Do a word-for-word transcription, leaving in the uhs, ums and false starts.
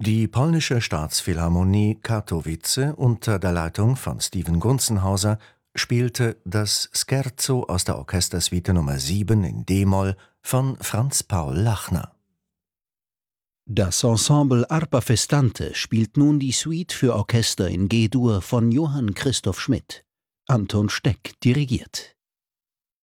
Die polnische Staatsphilharmonie Katowice unter der Leitung von Steven Gunzenhauser spielte das Scherzo aus der Orchestersuite Nummer sieben in d-Moll von Franz Paul Lachner. Das Ensemble Arpa Festante spielt nun die Suite für Orchester in G-Dur von Johann Christoph Schmidt. Anton Steck dirigiert.